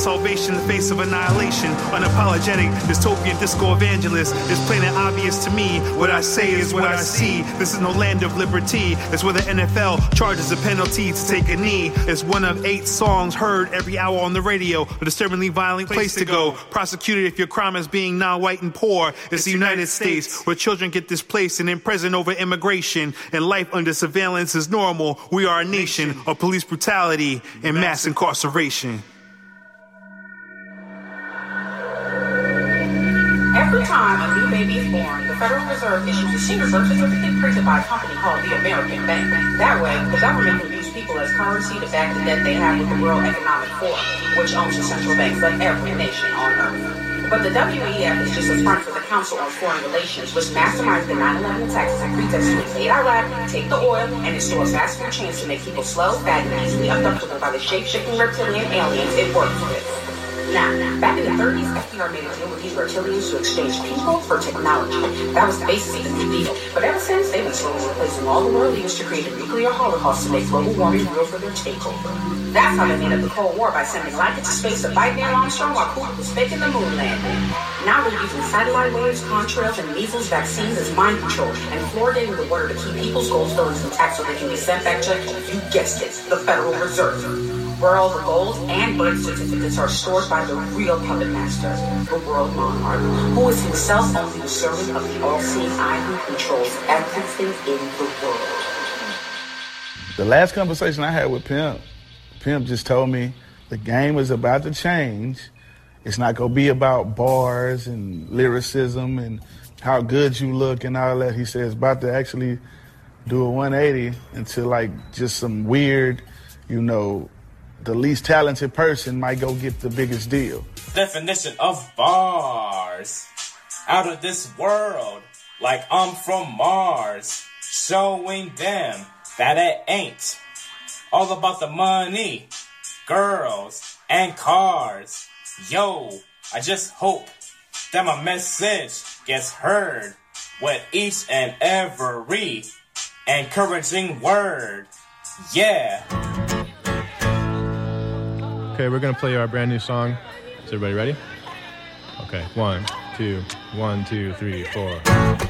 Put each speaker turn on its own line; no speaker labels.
salvation in the face of annihilation. Unapologetic, dystopian disco evangelist. It's plain and obvious to me. What I say is what I see. This is no land of liberty. It's where the NFL charges a penalty to take a knee. It's one of 8 songs heard every hour on the radio. A disturbingly violent place to go. Prosecuted if your crime is being non-white and poor. It's the United States, where children get displaced and imprisoned over immigration, and life under surveillance is normal. We are a nation of police brutality and mass incarceration.
Every time a new baby is born, the Federal Reserve issues a secret birth certificate printed by a company called the American Bank. That way, the government can use people as currency to back the debt they have with the World Economic Forum, which owns the central banks of every nation on Earth. But the WEF is just a front for the Council on Foreign Relations, which masterminds the 9/11 attacks as a pretext to invade Iraq, take the oil, and install fast food chains to make people slow, fat, and easily abductible by the shape-shifting reptilian aliens it works with. Now, back in the 30s, FDR made a deal with these reptilians to exchange people for technology. That was the basis of the New Deal. But ever since, they've been slowly replacing all the world leaders to create a nuclear holocaust to make global warming real for their takeover. That's how they made up the Cold War, by sending rockets to space to fight Neil Armstrong while Cooper was faking the moon landing. Now they're using satellite waves, contrails, and measles vaccines as mind control, and fluoridating the water to keep people's gold fillings intact so they can be sent back to, you guessed it, the Federal Reserve, where all the gold and birth certificates are stored by the real puppet master, the world monarch, who is himself only the servant of the all-seeing eye who controls everything in the world.
The last conversation I had with Pimp just told me the game is about to change. It's not going to be about bars and lyricism and how good you look and all that. He said it's about to actually do a 180 into like just some weird, the least talented person might go get the biggest deal.
Definition of bars. Out of this world. Like I'm from Mars. Showing them that it ain't all about the money, girls, and cars. Yo, I just hope that my message gets heard with each and every encouraging word. Yeah.
Okay, we're gonna play our brand new song. Is everybody ready? Okay, 1, 2, 1, 2, 3, 4.